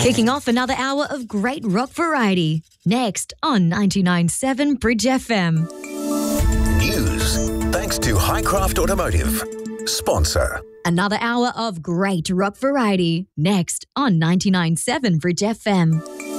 Kicking off another hour of great rock variety. Next on 99.7 Bridge FM. News. Thanks to Highcraft Automotive. Sponsor. Another hour of great rock variety. Next on 99.7 Bridge FM.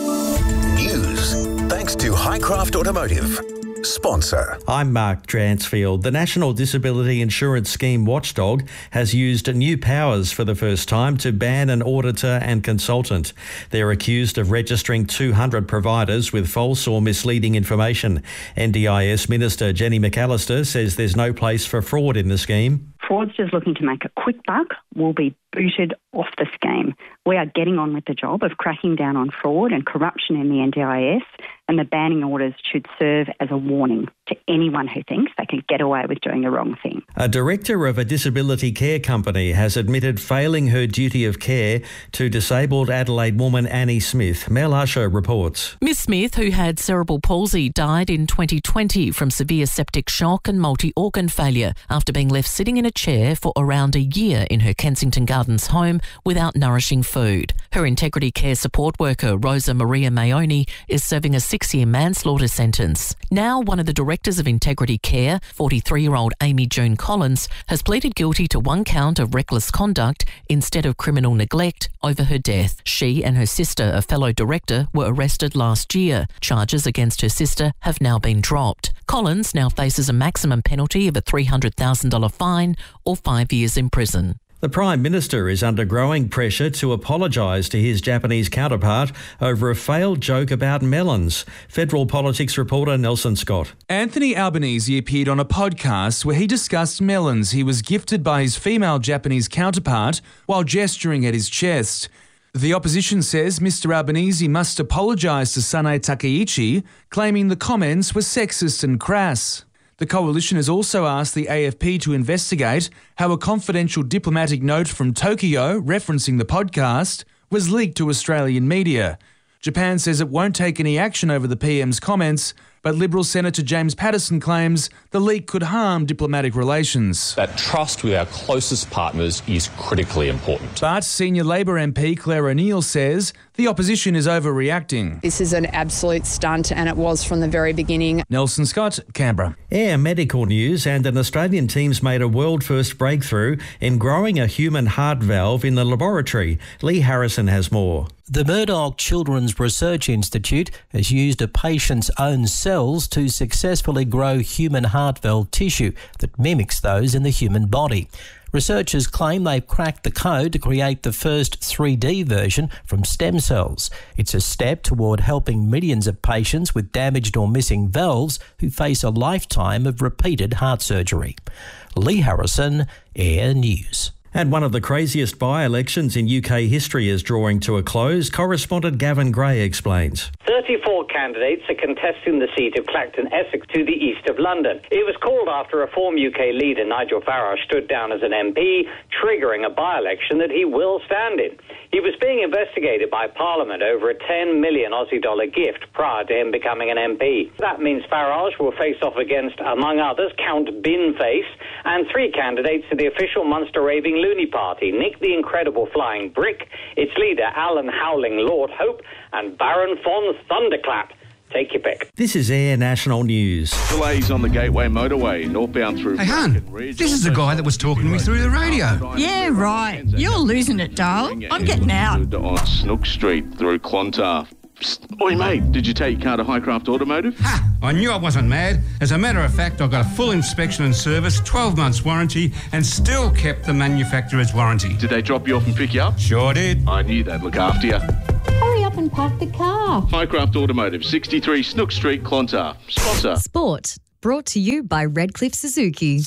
News. Thanks to Highcraft Automotive. Sponsor. I'm Mark Dransfield. The National Disability Insurance Scheme watchdog has used new powers for the first time to ban an auditor and consultant. They're accused of registering 200 providers with false or misleading information. NDIS Minister Jenny McAllister says there's no place for fraud in the scheme. Fraudsters looking to make a quick buck will be booted off the scheme. We are getting on with the job of cracking down on fraud and corruption in the NDIS, and the banning orders should serve as a warning to anyone who thinks they can get away with doing the wrong thing. A director of a disability care company has admitted failing her duty of care to disabled Adelaide woman Annie Smith. Mel Usher reports. Miss Smith, who had cerebral palsy, died in 2020 from severe septic shock and multi-organ failure after being left sitting in a chair for around a year in her Kensington Gardens home without nourishing food. Her integrity care support worker, Rosa Maria Mayoni, is serving a 6-year manslaughter sentence. Now, one of the directors of Integrity Care, 43-year-old Amy June Collins, has pleaded guilty to 1 count of reckless conduct instead of criminal neglect over her death. She and her sister, a fellow director, were arrested last year. Charges against her sister have now been dropped. Collins now faces a maximum penalty of a $300,000 fine or 5 years in prison. The Prime Minister is under growing pressure to apologise to his Japanese counterpart over a failed joke about melons. Federal Politics reporter Nelson Scott. Anthony Albanese appeared on a podcast where he discussed melons he was gifted by his female Japanese counterpart while gesturing at his chest. The opposition says Mr Albanese must apologise to Sanae Takeichi, claiming the comments were sexist and crass. The coalition has also asked the AFP to investigate how a confidential diplomatic note from Tokyo referencing the podcast was leaked to Australian media. Japan says it won't take any action over the PM's comments, but Liberal Senator James Paterson claims the leak could harm diplomatic relations. That trust with our closest partners is critically important. But senior Labor MP Claire O'Neill says the opposition is overreacting. This is an absolute stunt, and it was from the very beginning. Nelson Scott, Canberra. Air medical news, and an Australian team's made a world-first breakthrough in growing a human heart valve in the laboratory. Lee Harrison has more. The Murdoch Children's Research Institute has used a patient's own cells to successfully grow human heart valve tissue that mimics those in the human body. Researchers claim they've cracked the code to create the first 3D version from stem cells. It's a step toward helping millions of patients with damaged or missing valves who face a lifetime of repeated heart surgery. Lee Harrison, Air News. And one of the craziest by-elections in UK history is drawing to a close. Correspondent Gavin Gray explains. 34 candidates are contesting the seat of Clacton, Essex, to the east of London. It was called after a former UK leader, Nigel Farage, stood down as an MP, triggering a by-election that he will stand in. He was being investigated by Parliament over a 10 million Aussie dollar gift prior to him becoming an MP. That means Farage will face off against, among others, Count Binface and 3 candidates to the official Munster Raving Loony Party, Nick the Incredible Flying Brick, its leader Alan Howling Lord Hope, and Baron von Thunderclap. Take your pick. This is Air National News. Delays on the Gateway Motorway, northbound through... Hey, hun, this is the guy that was talking to me through the radio. Yeah, right. You're losing it, Dale. I'm getting out. On Snook Street through Clontarf. Psst. Oi, mate, did you take your car to Highcraft Automotive? Ha! I knew I wasn't mad. As a matter of fact, I got a full inspection and service, 12 months warranty, and still kept the manufacturer's warranty. Did they drop you off and pick you up? Sure did. I knew they'd look after you. Hurry up and park the car. Highcraft Automotive, 63 Snook Street, Clontarf. Sponsor. Sport, brought to you by Redcliffe Suzuki.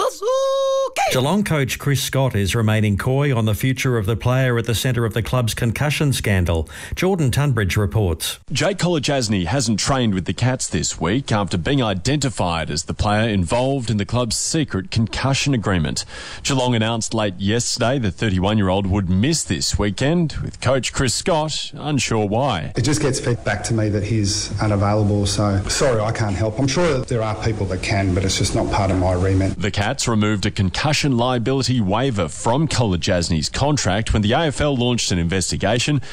Geelong coach Chris Scott is remaining coy on the future of the player at the centre of the club's concussion scandal. Jordan Tunbridge reports. Jake Kolodjasny hasn't trained with the Cats this week after being identified as the player involved in the club's secret concussion agreement. Geelong announced late yesterday the 31-year-old would miss this weekend, with coach Chris Scott unsure why. It just gets fed back to me that he's unavailable, so sorry I can't help. I'm sure that there are people that can, but it's just not part of my remit. The Cats removed a concussion liability waiver from Kolodjasny's contract when the AFL launched an investigation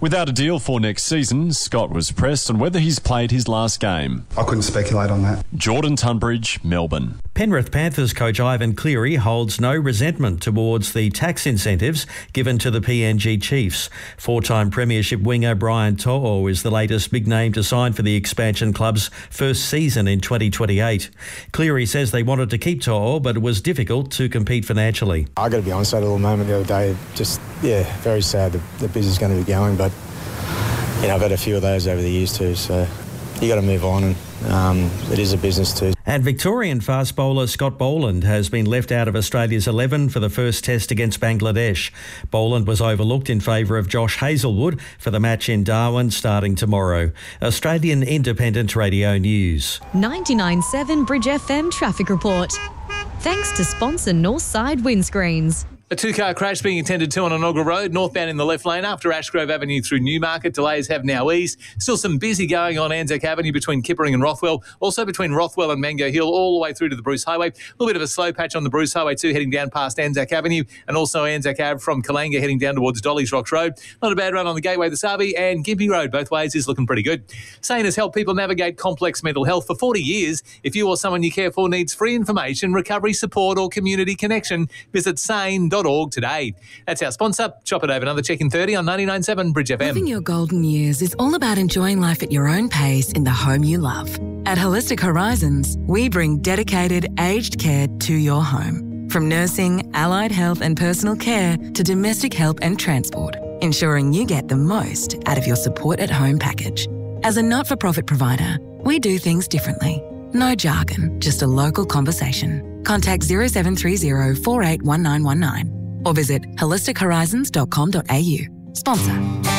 Without a deal for next season, Scott was pressed on whether he's played his last game. I couldn't speculate on that. Jordan Tunbridge, Melbourne. Penrith Panthers coach Ivan Cleary holds no resentment towards the tax incentives given to the PNG Chiefs. Four-time premiership winger Brian To'o is the latest big name to sign for the expansion club's first season in 2028. Cleary says they wanted to keep To'o, but it was difficult to compete financially. I got to be honest, I had a little moment the other day, just, very sad the business is going to be going, but, I've had a few of those over the years too, so you got to move on, and it is a business too. And Victorian fast bowler Scott Boland has been left out of Australia's 11 for the first test against Bangladesh. Boland was overlooked in favour of Josh Hazlewood for the match in Darwin starting tomorrow. Australian Independent Radio News. 99.7 Bridge FM traffic report. Thanks to sponsor Northside Windscreens. A two-car crash being attended to on Inaugural Road, northbound in the left lane after Ashgrove Avenue through Newmarket. Delays have now eased. Still some busy going on Anzac Avenue between Kippering and Rothwell. Also between Rothwell and Mango Hill all the way through to the Bruce Highway. A little bit of a slow patch on the Bruce Highway too, heading down past Anzac Avenue, and also Anzac Ave from Kalanga heading down towards Dolly's Rocks Road. Not a bad run on the Gateway to Sabi, and Gympie Road both ways is looking pretty good. SANE has helped people navigate complex mental health for 40 years. If you or someone you care for needs free information, recovery support or community connection, visit sane.org today. That's our sponsor. Shop it over another check in 30 on 99.7 Bridge FM. Living your golden years is all about enjoying life at your own pace in the home you love. At Holistic Horizons, we bring dedicated aged care to your home. From nursing, allied health and personal care to domestic help and transport, ensuring you get the most out of your support at home package. As a not-for-profit provider, we do things differently. No jargon, just a local conversation. Contact 0730 481919 or visit holistichorizons.com.au. Sponsor.